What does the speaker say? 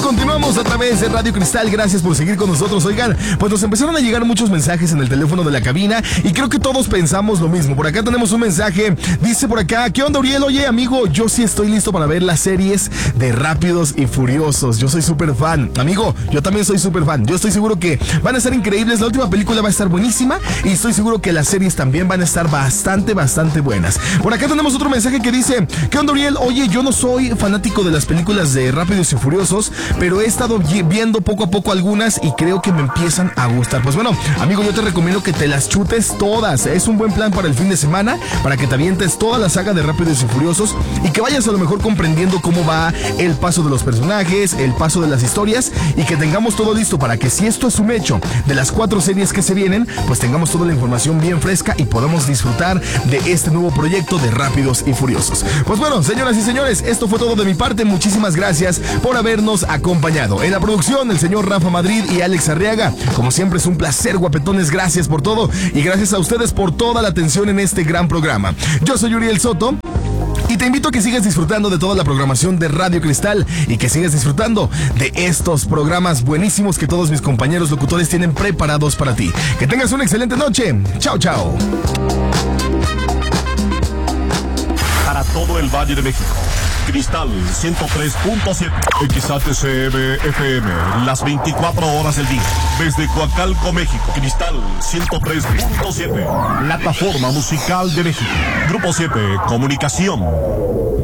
Continuamos a través de Radio Cristal, gracias por seguir con nosotros. Oigan, pues nos empezaron a llegar muchos mensajes en el teléfono de la cabina y creo que todos pensamos lo mismo. Por acá tenemos un mensaje, dice por acá: ¿qué onda, Uriel? Oye, amigo, yo sí estoy listo para ver las series de Rápidos y Furiosos. Yo soy súper fan. Amigo, yo también soy súper fan. Yo estoy seguro que van a estar increíbles, la última película va a estar buenísima y estoy seguro que las series también van a estar bastante buenas. Por acá tenemos otro mensaje que dice: ¿qué onda, Uriel? Oye, yo no soy fanático de las películas de Rápidos y Furiosos, pero he estado viendo poco a poco algunas y creo que me empiezan a gustar. Pues bueno, amigo, yo te recomiendo que te las chutes todas. Es un buen plan para el fin de semana, para que te avientes toda la saga de Rápidos y Furiosos y que vayas a lo mejor comprendiendo cómo va el paso de los personajes, el paso de las historias, y que tengamos todo listo para que, si esto es un hecho de las 4 series que se vienen, pues tengamos toda la información bien fresca y podamos disfrutar de este nuevo proyecto de Rápidos y Furiosos. Pues bueno, señoras y señores, esto fue todo de mi parte. Muchísimas gracias por habernos acompañado. En la producción, el señor Rafa Madrid y Alex Arriaga. Como siempre, es un placer, guapetones. Gracias por todo y gracias a ustedes por toda la atención en este gran programa. Yo soy Uriel Soto y te invito a que sigas disfrutando de toda la programación de Radio Cristal y que sigas disfrutando de estos programas buenísimos que todos mis compañeros locutores tienen preparados para ti. Que tengas una excelente noche. Chao, chao. Para todo el Valle de México, Cristal 103.7, XHCM FM, las 24 horas del día. Desde Coacalco, México, Cristal 103.7, plataforma musical de México. Grupo 7, Comunicación.